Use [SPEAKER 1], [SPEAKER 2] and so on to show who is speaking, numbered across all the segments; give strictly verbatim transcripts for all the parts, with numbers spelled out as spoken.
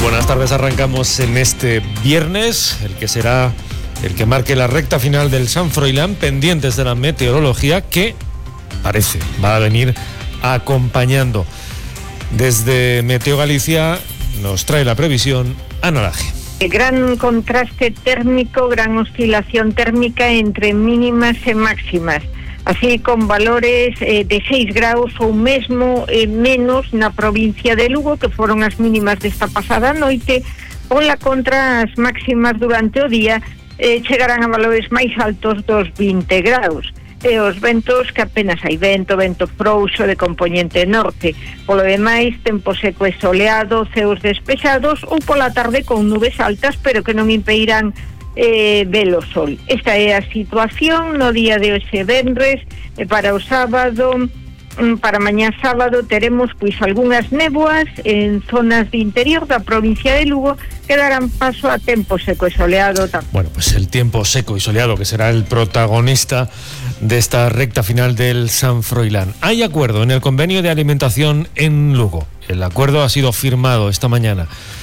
[SPEAKER 1] Buenas tardes, arrancamos en este viernes, el que será el que marque la recta final del San Froilán, pendientes de la meteorología que parece va a venir acompañando. Desde Meteo Galicia nos trae la previsión Ana Laje.
[SPEAKER 2] Gran contraste térmico, gran oscilación térmica entre mínimas e máximas, así con valores eh, de seis graus ou mesmo eh, menos na provincia de Lugo, que foron as mínimas desta pasada noite. Pola contra, as máximas durante o día eh, chegarán a valores máis altos dos vinte graus. E os ventos, que apenas hai vento, vento frouxo de compoñente norte. Polo demais, tempo seco e soleado, ceos despexados ou pola tarde con nubes altas, pero que non impedirán eh, ver o sol. Esta é a situación no día de hoxe venres, e para o sábado, para mañá sábado, teremos pois algunhas néboas en zonas de interior da provincia de Lugo que darán paso a tempo seco e soleado.
[SPEAKER 1] Bueno, pues el tiempo seco y soleado que será el protagonista de esta recta final del San Froilán. Hay acuerdo en el convenio de alimentación en Lugo. El acuerdo ha sido firmado esta mañana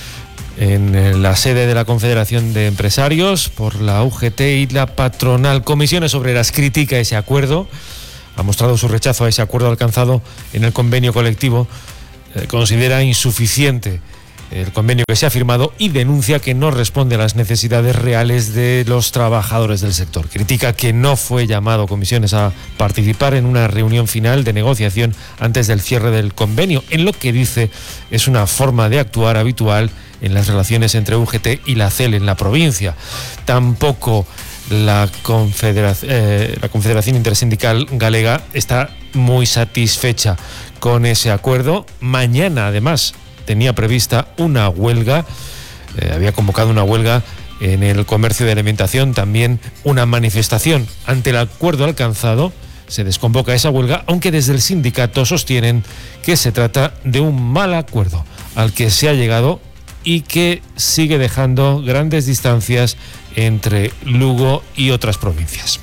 [SPEAKER 1] en la sede de la Confederación de Empresarios por la U G T y la patronal. Comisiones Obreras critica ese acuerdo, ha mostrado su rechazo a ese acuerdo alcanzado en el convenio colectivo, eh, considera insuficiente el convenio que se ha firmado y denuncia que no responde a las necesidades reales de los trabajadores del sector. Critica que no fue llamado Comisiones a participar en una reunión final de negociación antes del cierre del convenio, en lo que dice es una forma de actuar habitual en las relaciones entre U G T y la C E L en la provincia. Tampoco la Confederación, eh, la Confederación Intersindical Galega está muy satisfecha con ese acuerdo. Mañana, además, tenía prevista una huelga, eh, había convocado una huelga en el comercio de alimentación, también una manifestación ante el acuerdo alcanzado. Se desconvoca esa huelga, aunque desde el sindicato sostienen que se trata de un mal acuerdo al que se ha llegado y que sigue dejando grandes distancias entre Lugo y otras provincias.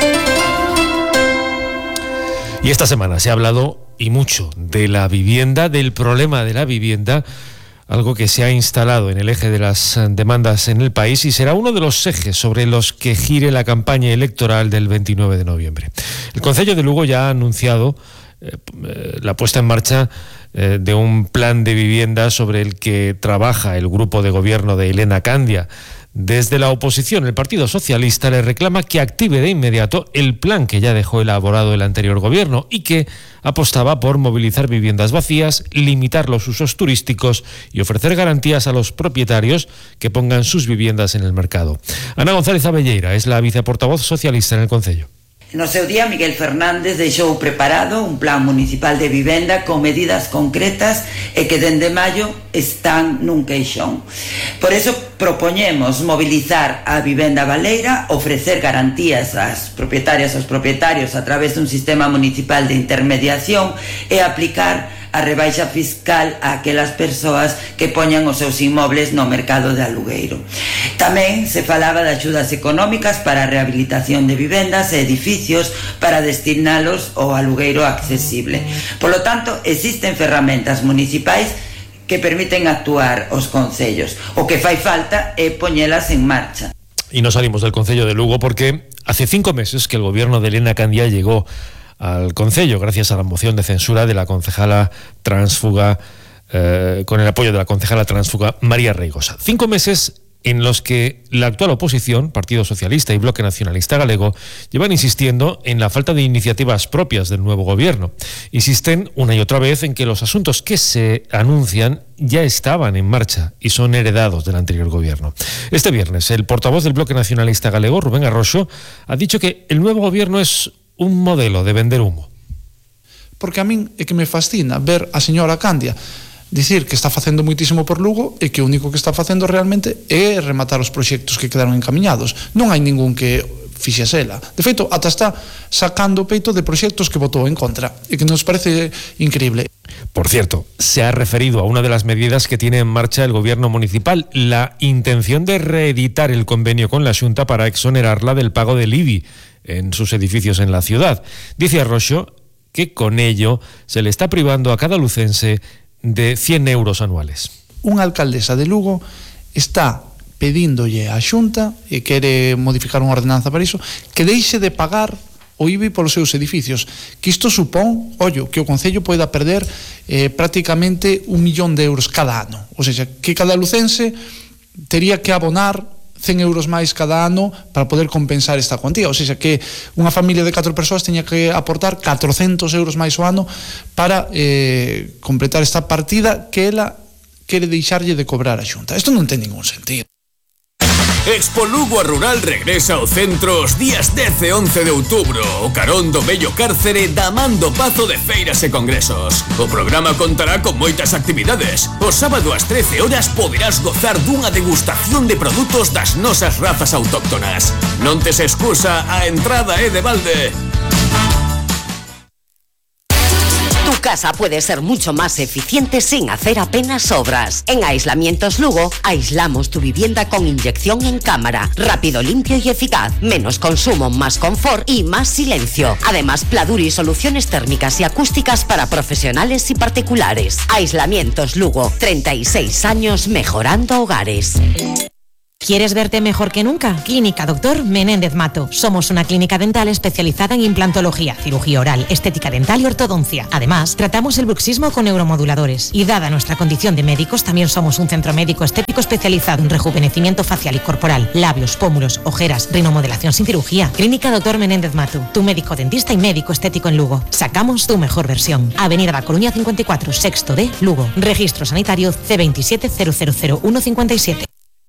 [SPEAKER 1] Y esta semana se ha hablado y mucho de la vivienda, del problema de la vivienda, algo que se ha instalado en el eje de las demandas en el país y será uno de los ejes sobre los que gire la campaña electoral del veintinueve de noviembre. El Concello de Lugo ya ha anunciado eh, la puesta en marcha eh, de un plan de vivienda sobre el que trabaja el grupo de gobierno de Elena Candia. Desde la oposición, el Partido Socialista le reclama que active de inmediato el plan que ya dejó elaborado el anterior gobierno y que apostaba por movilizar viviendas vacías, limitar los usos turísticos y ofrecer garantías a los propietarios que pongan sus viviendas en el mercado. Ana González Abelleira es la viceportavoz socialista en el Concello.
[SPEAKER 3] No seu día, Miguel Fernández deixou preparado un plan municipal de vivenda con medidas concretas e que dende maio están nun queixón. Por eso propoñemos mobilizar a vivenda baleira, ofrecer garantías ás propietarias e aos propietarios a través dun sistema municipal de intermediación e aplicar a rebaixa fiscal a aquelas persoas que poñan os seus inmobles no mercado de alugueiro. Tamén se falaba de axudas económicas para a rehabilitación de vivendas e edificios para destinalos ao alugueiro accesible. Por lo tanto, existen ferramentas municipais que permiten actuar os concellos. O que fai falta é poñelas en marcha.
[SPEAKER 1] Y no salimos del Concello de Lugo porque hace cinco meses que el gobierno de Elena Candia llegó al Concello gracias a la moción de censura de la concejala tránsfuga, eh, con el apoyo de la concejala tránsfuga María Reigosa. Cinco meses en los que la actual oposición, Partido Socialista y Bloque Nacionalista Galego, llevan insistiendo en la falta de iniciativas propias del nuevo gobierno. Insisten una y otra vez en que los asuntos que se anuncian ya estaban en marcha y son heredados del anterior gobierno. Este viernes, el portavoz del Bloque Nacionalista Galego, Rubén Arroxo, ha dicho que el nuevo gobierno es un modelo de vender humo.
[SPEAKER 4] Porque a min é que me fascina ver a señora Candia dicir que está facendo moitísimo por Lugo e que o único que está facendo realmente é rematar os proxectos que quedaron encaminhados. Non hai ningún que fixese ela. De feito, ata está sacando o peito de proxectos que votou en contra e que nos parece increíble.
[SPEAKER 1] Por cierto, se ha referido a una de las medidas que tiene en marcha el gobierno municipal, la intención de reeditar el convenio con la Xunta para exonerarla del pago del I B I en sus edificios en la ciudad. Dice Arroxo que con ello se le está privando a cada lucense de cien euros anuales.
[SPEAKER 4] unha alcaldesa de Lugo está pedíndolle á Xunta, e quere modificar unha ordenanza para iso, que deixe de pagar o I B I polos seus edificios, que isto supón, ollo, que o Concello poida perder eh, prácticamente un millón de euros cada ano, ou seja, que cada lucense tería que abonar cen euros máis cada ano para poder compensar esta cuantía, ou seja, que unha familia de catro persoas teña que aportar catrocentos euros máis o ano para eh, completar esta partida que ela quere deixarlle de cobrar a Xunta. Isto non ten ningún sentido.
[SPEAKER 5] Expo Lugo a Rural regresa ao centro os días dez e once de outubro, o carón do vello cárcere da man do Pazo de Feiras e Congresos. O programa contará con moitas actividades. O sábado ás trece horas poderás gozar dunha degustación de produtos das nosas razas autóctonas. Non tes excusa, a entrada é de balde.
[SPEAKER 6] Tu casa puede ser mucho más eficiente sin hacer apenas obras. En Aislamientos Lugo, aislamos tu vivienda con inyección en cámara. Rápido, limpio y eficaz. Menos consumo, más confort y más silencio. Además, Pladur y soluciones térmicas y acústicas para profesionales y particulares. Aislamientos Lugo, treinta y seis años mejorando hogares.
[SPEAKER 7] ¿Quieres verte mejor que nunca? Clínica Doctor Menéndez Mato. Somos una clínica dental especializada en implantología, cirugía oral, estética dental y ortodoncia. Además, tratamos el bruxismo con neuromoduladores. Y dada nuestra condición de médicos, también somos un centro médico estético especializado en rejuvenecimiento facial y corporal, labios, pómulos, ojeras, rinomodelación sin cirugía. Clínica Doctor Menéndez Mato. Tu médico dentista y médico estético en Lugo. Sacamos tu mejor versión. Avenida La Coruña cincuenta y cuatro, sexto D, Lugo. Registro sanitario C veintisiete cero cero cero uno cincuenta y siete.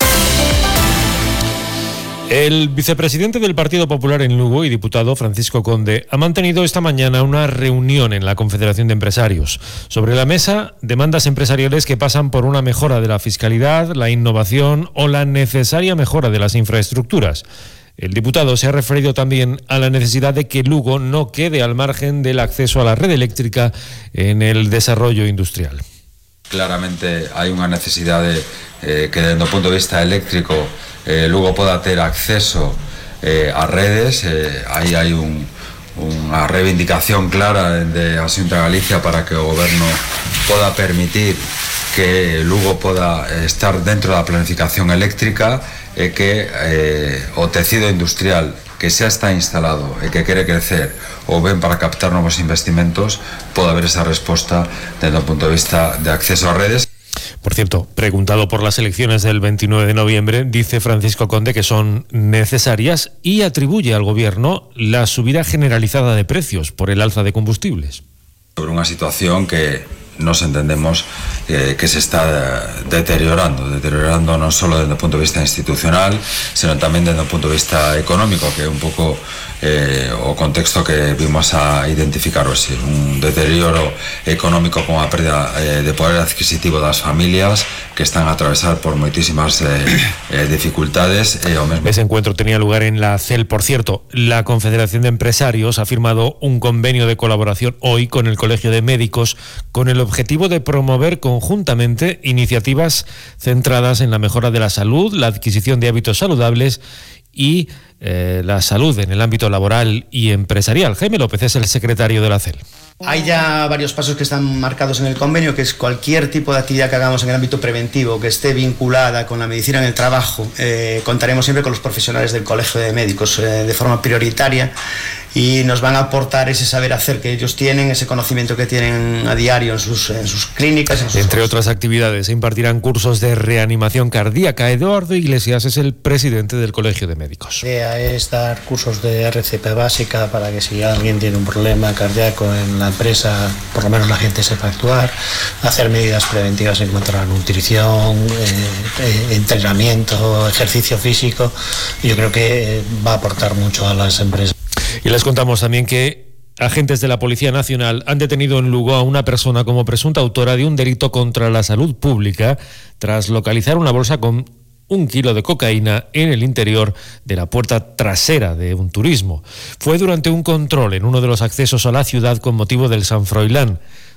[SPEAKER 1] El vicepresidente del Partido Popular en Lugo y diputado Francisco Conde ha mantenido esta mañana una reunión en la Confederación de Empresarios. Sobre la mesa, demandas empresariales que pasan por una mejora de la fiscalidad, la innovación o la necesaria mejora de las infraestructuras. El diputado se ha referido también a la necesidad de que Lugo no quede al margen del acceso a la red eléctrica en el desarrollo industrial.
[SPEAKER 8] Claramente hai unha necesidade eh, que desde o punto de vista eléctrico eh, Lugo poda ter acceso eh, a redes, eh, aí hai un, unha reivindicación clara de a Xunta de Galicia para que o goberno poda permitir que Lugo poda estar dentro da planificación eléctrica e que eh, o tecido industrial que xa está instalado e que quere crecer ou ben para captar novos investimentos pode haber esa resposta desde o punto de vista de acceso a redes.
[SPEAKER 1] Por cierto, preguntado por las elecciones del veintinueve de noviembre, dice Francisco Conde que son necesarias y atribuye al gobierno la subida generalizada de precios por el alza de combustibles.
[SPEAKER 8] Sobre unha situación que nos entendemos eh, que se está deteriorando, deteriorando non solo desde o punto de vista institucional, sino tamén desde o punto de vista económico, que é un pouco eh, o contexto que vimos a identificar hoxe, un deterioro económico con a pérdida eh, de poder adquisitivo das familias que están a atravesar por moitísimas eh, eh, dificultades. Eh, o mesmo...
[SPEAKER 1] Ese encuentro tenía lugar en la C E L. Por cierto, la Confederación de Empresarios ha firmado un convenio de colaboración hoy con el Colegio de Médicos con el objetivo de promover conjuntamente iniciativas centradas en la mejora de la salud, la adquisición de hábitos saludables y eh, la salud en el ámbito laboral y empresarial. Jaime López es el secretario de la C E L.
[SPEAKER 9] Hay ya varios pasos que están marcados en el convenio, que es cualquier tipo de actividad que hagamos en el ámbito preventivo que esté vinculada con la medicina en el trabajo. Eh, contaremos siempre con los profesionales del Colegio de Médicos eh, de forma prioritaria y nos van a aportar ese saber hacer que ellos tienen, ese conocimiento que tienen a diario en sus, en sus clínicas. En sus
[SPEAKER 1] Entre
[SPEAKER 9] cosas.
[SPEAKER 1] otras actividades, se impartirán cursos de reanimación cardíaca. Eduardo Iglesias es el presidente del Colegio de Médicos.
[SPEAKER 10] La idea es dar cursos de R C P básica para que si alguien tiene un problema cardíaco en la empresa, por lo menos la gente sepa actuar, hacer medidas preventivas en cuanto a la nutrición, eh, eh, entrenamiento, ejercicio físico. Yo creo que va a aportar mucho a las empresas.
[SPEAKER 1] Y les contamos también que agentes de la Policía Nacional han detenido en Lugo a una persona como presunta autora de un delito contra la salud pública tras localizar una bolsa con un kilo de cocaína en el interior de la puerta trasera de un turismo. Fue durante un control en uno de los accesos a la ciudad con motivo del San Froilán.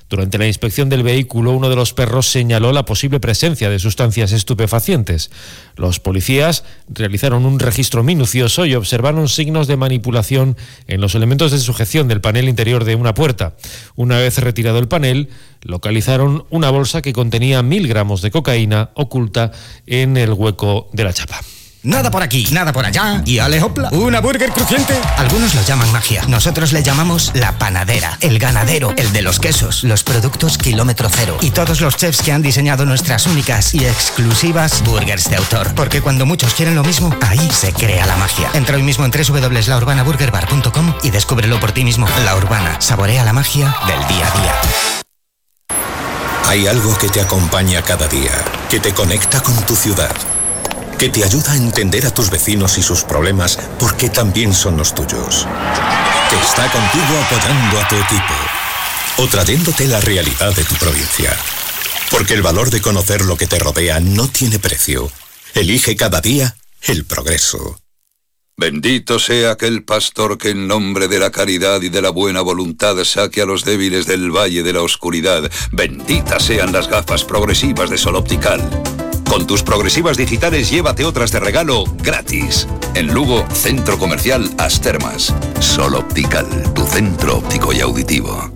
[SPEAKER 1] Durante la inspección del vehículo, uno de los perros señaló la posible presencia de sustancias estupefacientes. Los policías realizaron un registro minucioso y observaron signos de manipulación en los elementos de sujeción del panel interior de una puerta. Una vez retirado el panel, localizaron una bolsa que contenía mil gramos de cocaína oculta en el hueco de la chapa.
[SPEAKER 11] Nada por aquí, nada por allá y ale hopla, una burger crujiente. Algunos lo llaman magia, nosotros le llamamos la panadera, el ganadero, el de los quesos, los productos kilómetro cero y todos los chefs que han diseñado nuestras únicas y exclusivas burgers de autor. Porque cuando muchos quieren lo mismo, ahí se crea la magia. Entra hoy mismo en doble u doble u doble u punto la urbana burger bar punto com y descúbrelo por ti mismo. La Urbana, saborea la magia del día a día.
[SPEAKER 12] Hay algo que te acompaña cada día, que te conecta con tu ciudad, que te ayuda a entender a tus vecinos y sus problemas porque también son los tuyos. Que está contigo apoyando a tu equipo o trayéndote la realidad de tu provincia. Porque el valor de conocer lo que te rodea no tiene precio. Elige cada día el progreso.
[SPEAKER 13] Bendito sea aquel pastor que en nombre de la caridad y de la buena voluntad saque a los débiles del valle de la oscuridad. Benditas sean las gafas progresivas de Sol Optical. Con tus progresivas digitales llévate otras de regalo gratis. En Lugo, Centro Comercial As Termas. Sol Optical, tu centro óptico y auditivo.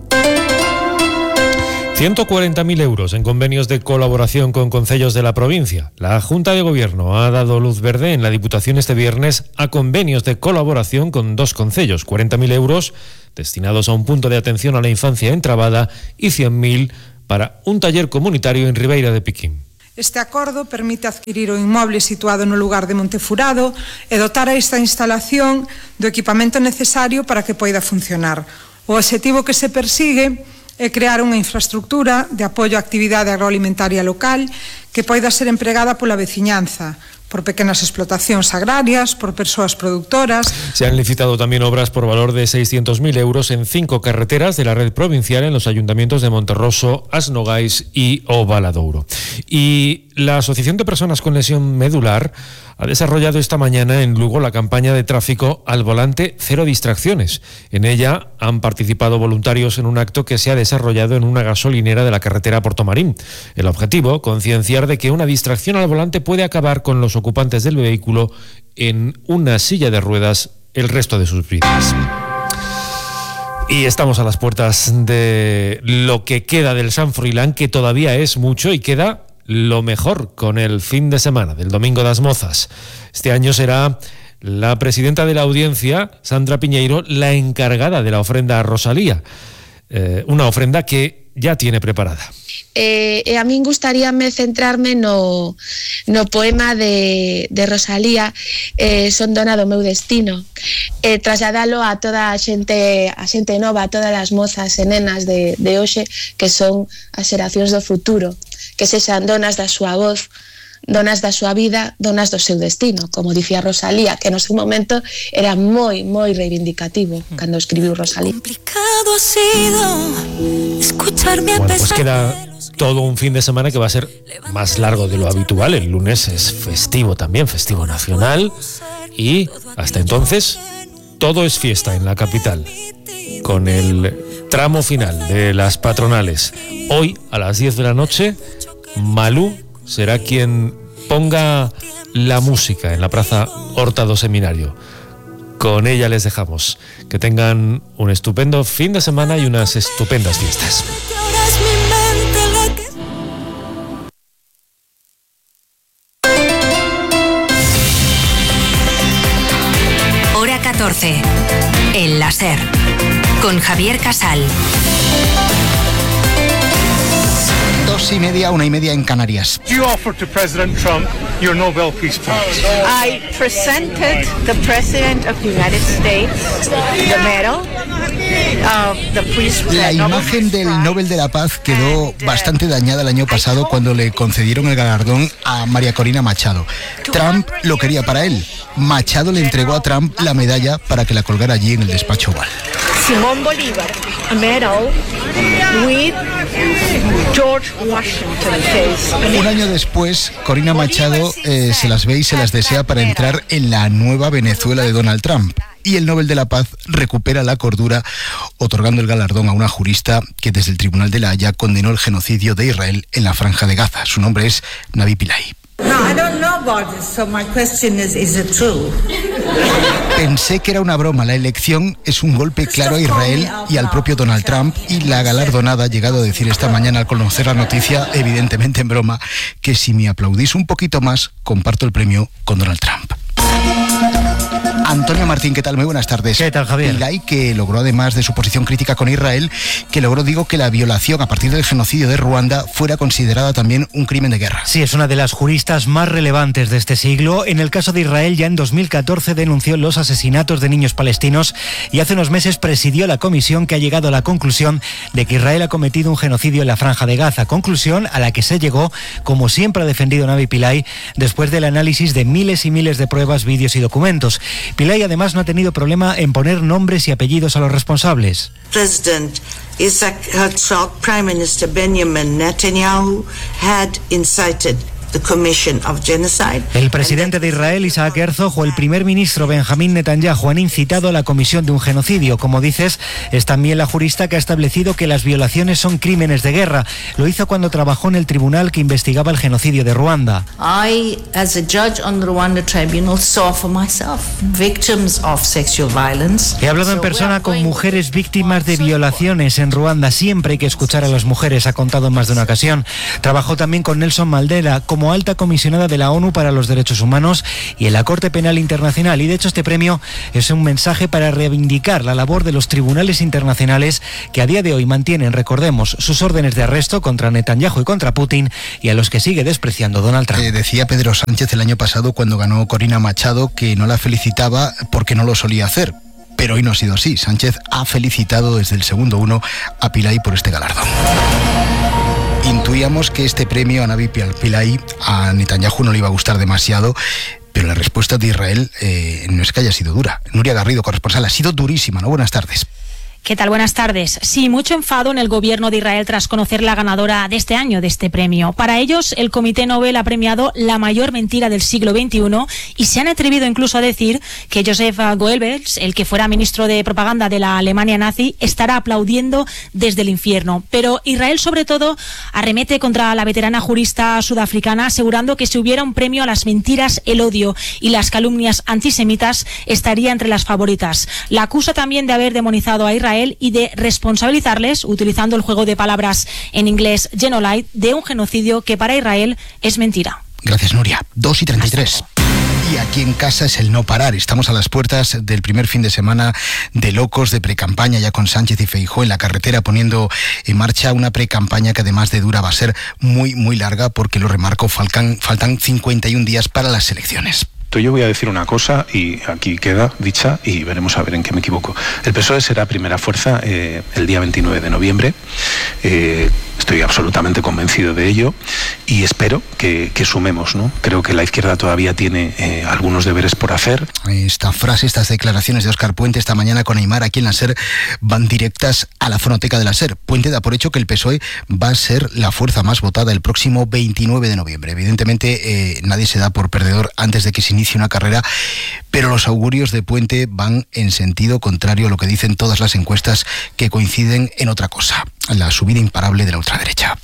[SPEAKER 1] ciento cuarenta mil euros en convenios de colaboración con concellos de la provincia. La Junta de Gobierno ha dado luz verde en la Diputación este viernes a convenios de colaboración con dos concellos. cuarenta mil euros destinados a un punto de atención a la infancia en Trabada y cien mil para un taller comunitario en Ribeira de Piquín.
[SPEAKER 14] Este acordo permite adquirir o inmoble situado no lugar de Montefurado e dotar a esta instalación do equipamento necesario para que poida funcionar. O obxectivo que se persigue é crear unha infraestructura de apoio á actividade agroalimentaria local que poida ser empregada pola veciñanza, por pequenas explotacións agrarias, por persoas productoras.
[SPEAKER 1] Se han licitado también obras por valor de seiscientos mil euros en cinco carreteras de la red provincial en los ayuntamientos de Monterroso, Asnogais y O Valadouro. Y la Asociación de Personas con Lesión Medular ha desarrollado esta mañana en Lugo la campaña de tráfico al volante Cero Distracciones. En ella han participado voluntarios en un acto que se ha desarrollado en una gasolinera de la carretera Portomarín. El objetivo, concienciar de que una distracción al volante puede acabar con los ocupantes del vehículo en una silla de ruedas el resto de sus vidas. Y estamos a las puertas de lo que queda del San Froilán, que todavía es mucho y queda lo mejor con el fin de semana del Domingo das Mozas. Este año será la presidenta de la audiencia, Sandra Piñeiro, la encargada de la ofrenda a Rosalía, eh, una ofrenda que ya tiene preparada.
[SPEAKER 15] Eh, e a min gustaríame centrarme no, no poema de, de Rosalía, eh, Son dona do meu destino, e trasladalo a toda a xente, a xente nova, a todas as mozas e nenas de, de hoxe, que son as xeracións do futuro, que sexan donas da súa voz, donas da súa vida, donas do seu destino, como dicía Rosalía, que no seu momento era moi, moi reivindicativo cando escribiu Rosalía.
[SPEAKER 1] Bueno, pues queda todo un fin de semana que va a ser más largo de lo habitual. El lunes es festivo también, festivo nacional, y hasta entonces todo es fiesta en la capital, con el tramo final de las patronales. Hoy a las diez de la noche Malú será quien ponga la música en la Plaza Horta do Seminario. Con ella les dejamos. Que tengan un estupendo fin de semana y unas estupendas fiestas.
[SPEAKER 16] Hora catorce. El láser. Con Javier Casal.
[SPEAKER 17] Dos y media, una y media en Canarias.
[SPEAKER 18] You offered to President Trump your Nobel Peace Prize.
[SPEAKER 19] I presented the President of the United States the medal of the Peace Prize.
[SPEAKER 17] La imagen del Nobel de la Paz quedó bastante dañada el año pasado cuando le concedieron el galardón a María Corina Machado. Trump lo quería para él. Machado le entregó a Trump la medalla para que la colgara allí en el despacho Oval.
[SPEAKER 19] Simón Bolívar, a medal with George Washington face.
[SPEAKER 17] Un año después, Corina Machado eh, se las ve y se las desea para entrar en la nueva Venezuela de Donald Trump. Y el Nobel de la Paz recupera la cordura otorgando el galardón a una jurista que desde el Tribunal de La Haya condenó el genocidio de Israel en la Franja de Gaza. Su nombre es Navi Pillay.
[SPEAKER 20] No, I don't know about this, so my question is, is it true?
[SPEAKER 17] Pensé que era una broma. La elección es un golpe claro a Israel y al propio Donald Trump, y la galardonada ha llegado a decir esta mañana al conocer la noticia, evidentemente en broma, que si me aplaudís un poquito más, comparto el premio con Donald Trump. Antonio Martín, ¿qué tal? Muy buenas tardes.
[SPEAKER 21] ¿Qué tal, Javier?
[SPEAKER 17] Pillay, que logró, además de su posición crítica con Israel, que logró, digo, que la violación a partir del genocidio de Ruanda fuera considerada también un crimen de guerra.
[SPEAKER 21] Sí, es una de las juristas más relevantes de este siglo. En el caso de Israel, ya en dos mil catorce denunció los asesinatos de niños palestinos y hace unos meses presidió la comisión que ha llegado a la conclusión de que Israel ha cometido un genocidio en la Franja de Gaza. Conclusión a la que se llegó, como siempre ha defendido Navi Pillay, después del análisis de miles y miles de pruebas, vídeos y documentos. Pillay además no ha tenido problema en poner nombres y apellidos a los responsables.
[SPEAKER 20] President Isaac Herzog, Prime Minister Benjamin Netanyahu had incited the commission of genocide.
[SPEAKER 21] El presidente de Israel, Isaac Herzog, o el primer ministro Benjamín Netanyahu han incitado a la comisión de un genocidio. Como dices, es también la jurista que ha establecido que las violaciones son crímenes de guerra. Lo hizo cuando trabajó en el tribunal que investigaba el genocidio de Ruanda.
[SPEAKER 19] I, as a judge on the Rwanda Tribunal, saw for myself victims of sexual violence.
[SPEAKER 21] He hablado en persona con mujeres víctimas de violaciones en Ruanda. Siempre hay que escuchar a las mujeres, ha contado en más de una ocasión. Trabajó también con Nelson Mandela como alta comisionada de la ONU para los Derechos Humanos y en la Corte Penal Internacional. Y de hecho este premio es un mensaje para reivindicar la labor de los tribunales internacionales que a día de hoy mantienen, recordemos, sus órdenes de arresto contra Netanyahu y contra Putin, y a los que sigue despreciando Donald Trump.
[SPEAKER 17] Eh, decía Pedro Sánchez el año pasado, cuando ganó Corina Machado, que no la felicitaba porque no lo solía hacer. Pero hoy no ha sido así. Sánchez ha felicitado desde el segundo uno a Pillay por este galardón. Intuíamos que este premio a Navi Pillay a Netanyahu no le iba a gustar demasiado, pero la respuesta de Israel eh, no es que haya sido dura. Nuria Garrido, corresponsal, ha sido durísima, ¿no? Buenas tardes.
[SPEAKER 22] ¿Qué tal? Buenas tardes. Sí, mucho enfado en el gobierno de Israel tras conocer la ganadora de este año de este premio. Para ellos, el Comité Nobel ha premiado la mayor mentira del siglo veintiuno y se han atrevido incluso a decir que Joseph Goebbels, el que fuera ministro de propaganda de la Alemania nazi, estará aplaudiendo desde el infierno. Pero Israel, sobre todo, arremete contra la veterana jurista sudafricana, asegurando que si hubiera un premio a las mentiras, el odio y las calumnias antisemitas, estaría entre las favoritas. La acusa también de haber demonizado a Israel y de responsabilizarles, utilizando el juego de palabras en inglés genocide, de un genocidio que para Israel es mentira.
[SPEAKER 17] Gracias, Nuria. dos y treinta y tres. Y aquí en casa es el no parar. Estamos a las puertas del primer fin de semana de locos, de precampaña, ya con Sánchez y Feijóo en la carretera poniendo en marcha una precampaña que además de dura va a ser muy, muy larga, porque lo remarco, faltan, faltan cincuenta y un días para las elecciones.
[SPEAKER 23] Yo voy a decir una cosa y aquí queda dicha y veremos a ver en qué me equivoco. El P S O E será primera fuerza eh, el día veintinueve de noviembre. Eh, estoy absolutamente convencido de ello y espero que, que sumemos, ¿no? Creo que la izquierda todavía tiene eh, algunos deberes por hacer.
[SPEAKER 17] Esta frase, estas declaraciones de Óscar Puente esta mañana con Aimar aquí en la SER van directas a la fonoteca de la SER. Puente da por hecho que el P S O E va a ser la fuerza más votada el próximo veintinueve de noviembre. Evidentemente eh, nadie se da por perdedor antes de que se inicie una carrera, pero los augurios de Puente van en sentido contrario a lo que dicen todas las encuestas, que coinciden en otra cosa: la subida imparable de la ultraderecha.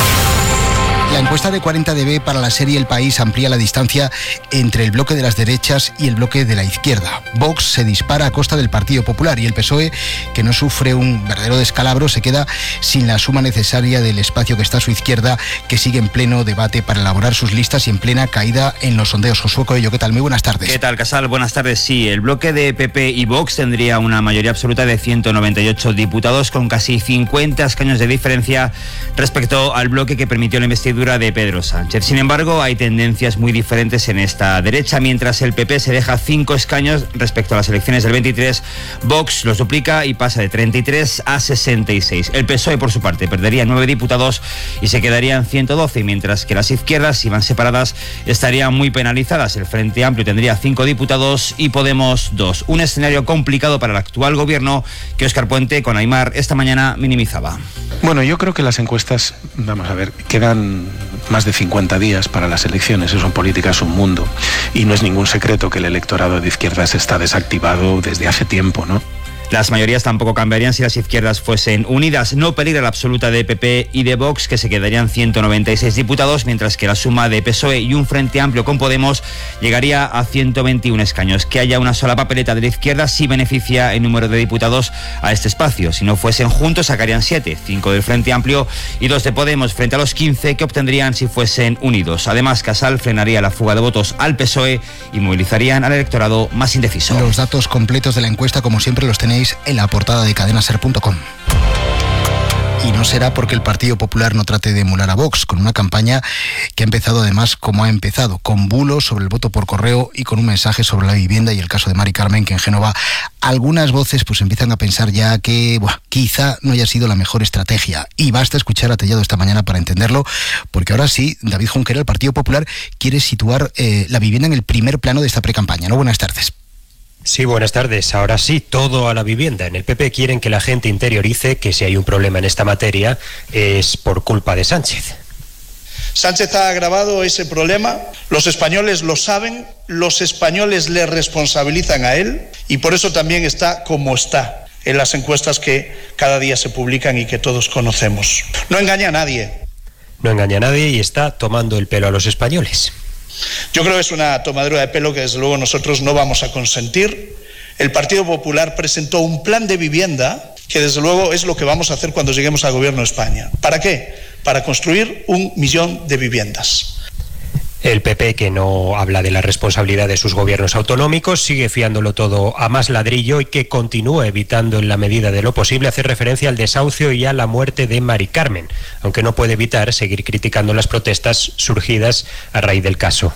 [SPEAKER 17] La encuesta de cuarenta D B para la serie El País amplía la distancia entre el bloque de las derechas y el bloque de la izquierda. Vox se dispara a costa del Partido Popular y el P S O E, que no sufre un verdadero descalabro, se queda sin la suma necesaria del espacio que está a su izquierda, que sigue en pleno debate para elaborar sus listas y en plena caída en los sondeos. Josué Coello, ¿qué tal? Muy buenas tardes.
[SPEAKER 24] ¿Qué tal, Casal? Buenas tardes. Sí, el bloque de P P y Vox tendría una mayoría absoluta de ciento noventa y ocho diputados, con casi cincuenta escaños de diferencia respecto al bloque que permitió la investidura de Pedro Sánchez. Sin embargo, hay tendencias muy diferentes en esta derecha. Mientras el P P se deja cinco escaños respecto a las elecciones del veintitrés, Vox los duplica y pasa de treinta y tres a sesenta y seis. El P S O E, por su parte, perdería nueve diputados y se quedarían ciento doce, mientras que las izquierdas, si van separadas, estarían muy penalizadas. El Frente Amplio tendría cinco diputados y Podemos dos. Un escenario complicado para el actual gobierno que Óscar Puente, con Aimar, esta mañana minimizaba.
[SPEAKER 23] Bueno, yo creo que las encuestas, vamos a ver, quedan más de cincuenta días para las elecciones. Eso en política es un mundo. Y no es ningún secreto que el electorado de izquierdas está desactivado desde hace tiempo, ¿no?
[SPEAKER 24] Las mayorías tampoco cambiarían si las izquierdas fuesen unidas. No peligra la absoluta de P P y de Vox, que se quedarían ciento noventa y seis diputados, mientras que la suma de P S O E y un Frente Amplio con Podemos llegaría a ciento veintiuno escaños. Que haya una sola papeleta de la izquierda sí beneficia en número de diputados a este espacio. Si no fuesen juntos sacarían siete, cinco del Frente Amplio y dos de Podemos, frente a los quince que obtendrían si fuesen unidos. Además, Casal frenaría la fuga de votos al P S O E y movilizarían al electorado más indeciso.
[SPEAKER 17] Los datos completos de la encuesta, como siempre, los tenéis en la portada de cadena ser punto com. Y no será porque el Partido Popular no trate de emular a Vox, con una campaña que ha empezado además como ha empezado, con bulos sobre el voto por correo y con un mensaje sobre la vivienda y el caso de Mari Carmen, que en Génova algunas voces pues empiezan a pensar ya que buah, quizá no haya sido la mejor estrategia. Y basta escuchar a Tellado esta mañana para entenderlo, porque ahora sí, David Junquera, el Partido Popular, quiere situar eh, la vivienda en el primer plano de esta precampaña, ¿no? Buenas tardes.
[SPEAKER 2] Sí, buenas tardes. Ahora sí, todo a la vivienda. En el P P quieren que la gente interiorice que si hay un problema en esta materia es por culpa de Sánchez.
[SPEAKER 3] Sánchez ha agravado ese problema, los españoles lo saben, los españoles le responsabilizan a él y por eso también está como está en las encuestas que cada día se publican y que todos conocemos. No engaña a nadie.
[SPEAKER 2] No engaña a nadie y está tomando el pelo a los españoles.
[SPEAKER 3] Yo creo que es una tomadura de pelo que desde luego nosotros no vamos a consentir. El Partido Popular presentó un plan de vivienda que desde luego es lo que vamos a hacer cuando lleguemos al gobierno de España. ¿Para qué? Para construir un millón de viviendas.
[SPEAKER 2] El P P, que no habla de la responsabilidad de sus gobiernos autonómicos, sigue fiándolo todo a más ladrillo y que continúa evitando en la medida de lo posible hacer referencia al desahucio y a la muerte de Mari Carmen, aunque no puede evitar seguir criticando las protestas surgidas a raíz del caso.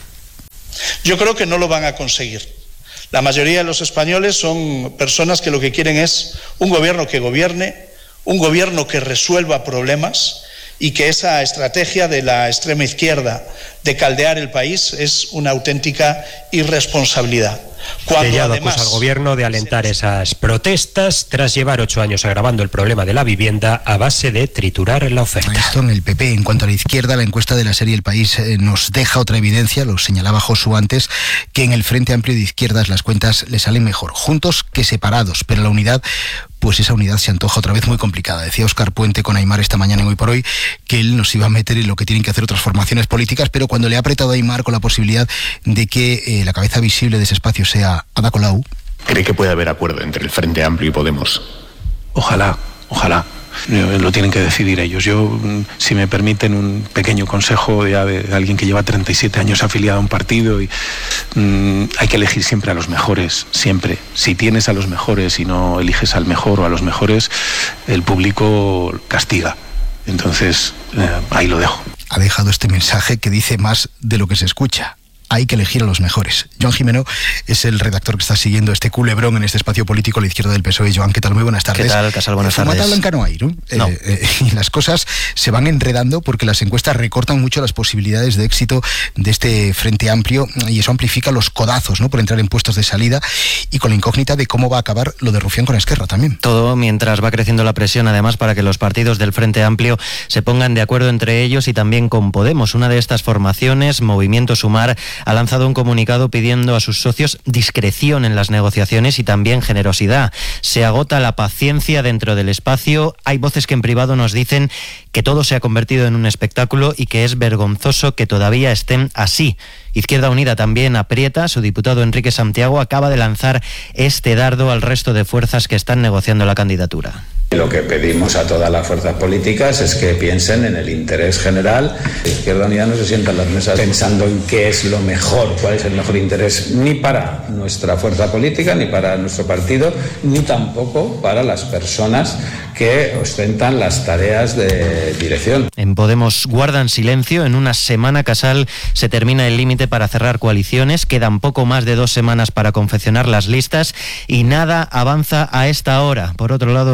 [SPEAKER 3] Yo creo que no lo van a conseguir. La mayoría de los españoles son personas que lo que quieren es un gobierno que gobierne, un gobierno que resuelva problemas, y que esa estrategia de la extrema izquierda de caldear el país es una auténtica irresponsabilidad. Cuando
[SPEAKER 2] Tellado
[SPEAKER 3] además
[SPEAKER 2] acusa al gobierno de alentar esas protestas tras llevar ocho años agravando el problema de la vivienda a base de triturar la oferta.
[SPEAKER 17] Esto en el P P. En cuanto a la izquierda, la encuesta de la serie El País eh, nos deja otra evidencia, lo señalaba Josu antes, que en el Frente Amplio de Izquierdas las cuentas le salen mejor juntos que separados, pero la unidad, pues esa unidad se antoja otra vez muy complicada. Decía Óscar Puente con Aimar esta mañana en Hoy por Hoy que él nos iba a meter en lo que tienen que hacer otras formaciones políticas, pero cuando le ha apretado a Aimar con la posibilidad de que eh, la cabeza visible de ese espacio sea Ada Colau.
[SPEAKER 4] ¿Cree que puede haber acuerdo entre el Frente Amplio y Podemos?
[SPEAKER 23] Ojalá, ojalá. Lo tienen que decidir ellos. Yo, si me permiten un pequeño consejo ya de alguien que lleva treinta y siete años afiliado a un partido, y mmm, hay que elegir siempre a los mejores, siempre. Si tienes a los mejores y no eliges al mejor o a los mejores, el público castiga. Entonces, eh, ahí lo dejo.
[SPEAKER 17] Ha dejado este mensaje que dice más de lo que se escucha. Hay que elegir a los mejores. Joan Jimeno es el redactor que está siguiendo este culebrón en este espacio político a la izquierda del P S O E. Joan, ¿qué tal? Muy buenas tardes.
[SPEAKER 5] ¿Qué tal, Casal? Buenas tardes.
[SPEAKER 17] Fumata blanca no hay, ¿no?
[SPEAKER 5] No.
[SPEAKER 17] Eh, eh, y las cosas se van enredando porque las encuestas recortan mucho las posibilidades de éxito de este Frente Amplio y eso amplifica los codazos, ¿no? Por entrar en puestos de salida y con la incógnita de cómo va a acabar lo de Rufián con Esquerra también.
[SPEAKER 5] Todo mientras va creciendo la presión, además, para que los partidos del Frente Amplio se pongan de acuerdo entre ellos y también con Podemos. Una de estas formaciones, Movimiento Sumar, ha lanzado un comunicado pidiendo a sus socios discreción en las negociaciones y también generosidad. Se agota la paciencia dentro del espacio. Hay voces que en privado nos dicen que todo se ha convertido en un espectáculo y que es vergonzoso que todavía estén así. Izquierda Unida también aprieta. Su diputado Enrique Santiago acaba de lanzar este dardo al resto de fuerzas que están negociando la candidatura.
[SPEAKER 25] Lo que pedimos a todas las fuerzas políticas es que piensen en el interés general. Izquierda Unida no se sienta en las mesas pensando en qué es lo mejor, cuál es el mejor interés, ni para nuestra fuerza política, ni para nuestro partido, ni tampoco para las personas que ostentan las tareas de dirección.
[SPEAKER 5] En Podemos guardan silencio. En una semana, Casal, se termina el límite para cerrar coaliciones. Quedan poco más de dos semanas para confeccionar las listas y nada avanza a esta hora. Por otro lado, Rufián y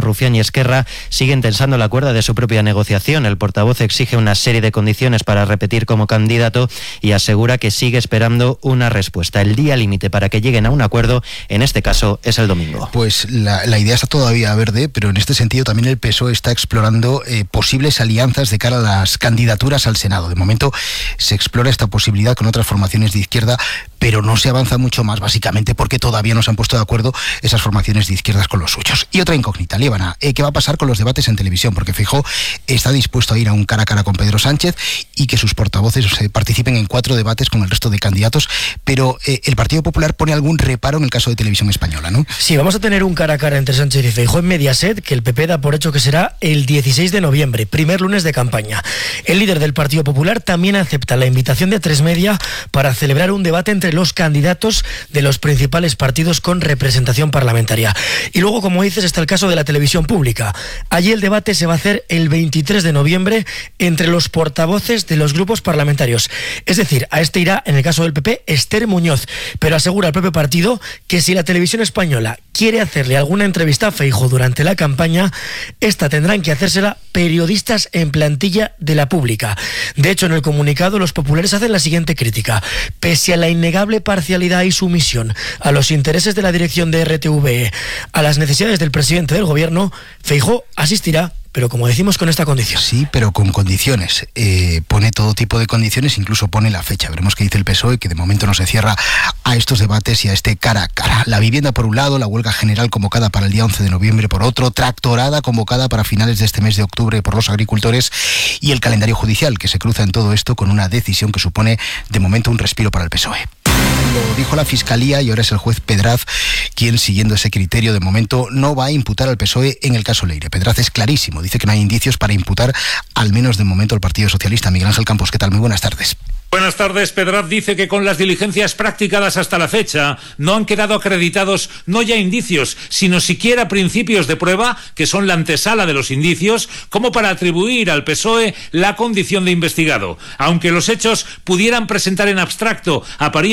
[SPEAKER 5] Esquerra siguen tensando la cuerda de su propia negociación. El portavoz exige una serie de condiciones para repetir como candidato y asegura que sigue esperando una respuesta. El día límite para que lleguen a un acuerdo, en este caso, es el domingo.
[SPEAKER 17] Pues la, la idea está todavía verde, pero en este sentido también el P S O E está explorando eh, posibles alianzas de cara a las candidaturas al Senado. De momento se explora esta posibilidad con otras formaciones de izquierda, pero no se avanza mucho más, básicamente porque todavía no se han puesto de acuerdo esas formaciones de izquierdas con los suyos. Y otra incógnita, Líbana, eh, ¿qué va a pasar con los debates en televisión? Porque Feijóo está dispuesto a ir a un cara a cara con Pedro Sánchez y que sus portavoces eh, participen en cuatro debates con el resto de candidatos, pero eh, el Partido Popular pone algún reparo en el caso de Televisión Española, ¿no?
[SPEAKER 6] Sí, vamos a tener un cara a cara entre Sánchez y Feijóo en Mediaset, que el P P da por hecho que será el dieciséis de noviembre, primer lunes de campaña. El líder del Partido Popular también acepta la invitación de Tres Media para celebrar un debate entre los candidatos de los principales partidos con representación parlamentaria. Y luego, como dices, está el caso de la televisión pública. Allí el debate se va a hacer el veintitrés de noviembre entre los portavoces de los grupos parlamentarios. Es decir, a este irá, en el caso del P P, Esther Muñoz, pero asegura el propio partido que si la televisión española quiere hacerle alguna entrevista a Feijóo durante la campaña, esta tendrán que hacérsela periodistas en plantilla de la pública. De hecho, en el comunicado los populares hacen la siguiente crítica: pese a la innegable parcialidad y sumisión a los intereses de la dirección de R T V E, a las necesidades del presidente del gobierno, Feijóo asistirá, pero como decimos, con esta condición.
[SPEAKER 17] Sí, pero con condiciones. Eh, pone todo tipo de condiciones, incluso pone la fecha. Veremos qué dice el P S O E, que de momento no se cierra a estos debates y a este cara a cara. La vivienda por un lado, la huelga general convocada para el día once de noviembre por otro, tractorada convocada para finales de este mes de octubre por los agricultores y el calendario judicial que se cruza en todo esto con una decisión que supone de momento un respiro para el P S O E. Lo dijo la Fiscalía y ahora es el juez Pedraz quien, siguiendo ese criterio, de momento no va a imputar al P S O E en el caso Leire. Pedraz es clarísimo, dice que no hay indicios para imputar, al menos de momento, al Partido Socialista. Miguel Ángel Campos, ¿qué tal? Muy buenas tardes.
[SPEAKER 7] Buenas tardes. Pedraz dice que con las diligencias practicadas hasta la fecha no han quedado acreditados no ya indicios, sino siquiera principios de prueba, que son la antesala de los indicios, como para atribuir al P S O E la condición de investigado. Aunque los hechos pudieran presentar en abstracto apariencias